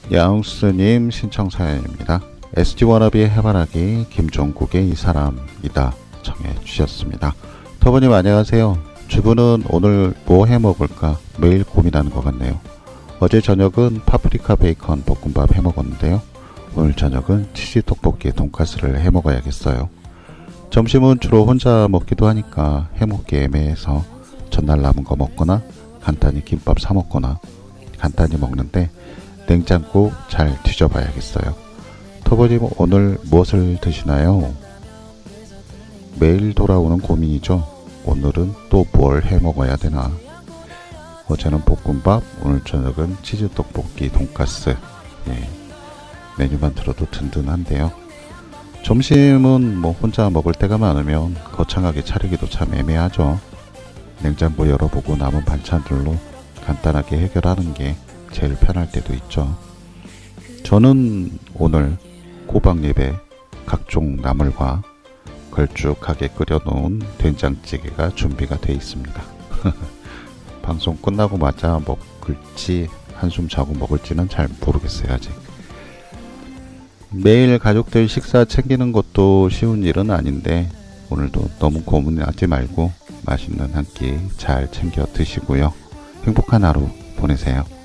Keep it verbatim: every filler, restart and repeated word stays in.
야옹스님 신청 사연입니다. 에스지 워너비 해바라기 김종국의 이 사람이다 청해 주셨습니다. 터보님 안녕하세요. 주부는 오늘 뭐 해먹을까 매일 고민하는 것 같네요. 어제 저녁은 파프리카 베이컨 볶음밥 해먹었는데요. 오늘 저녁은 치즈 떡볶이 돈가스를 해먹어야겠어요. 점심은 주로 혼자 먹기도 하니까 해먹기 애매해서 전날 남은 거 먹거나 간단히 김밥 사 먹거나 간단히 먹는데 냉장고 잘 뒤져봐야겠어요. 터보님 오늘 무엇을 드시나요? 매일 돌아오는 고민이죠. 오늘은 또 뭘 해먹어야 되나. 어제는 볶음밥, 오늘 저녁은 치즈 떡볶이 돈가스. 예, 메뉴만 들어도 든든한데요. 점심은 뭐 혼자 먹을 때가 많으면 거창하게 차리기도 참 애매하죠. 냉장고 열어보고 남은 반찬들로 간단하게 해결하는 게 제일 편할 때도 있죠. 저는 오늘 꼬박잎에 각종 나물과 걸쭉하게 끓여놓은 된장찌개가 준비가 되어 있습니다. 방송 끝나고마자 먹을지 한숨 자고 먹을지는 잘 모르겠어요. 아직. 매일 가족들 식사 챙기는 것도 쉬운 일은 아닌데 오늘도 너무 고민하지 말고 맛있는 한 끼 잘 챙겨 드시고요. 행복한 하루 보내세요.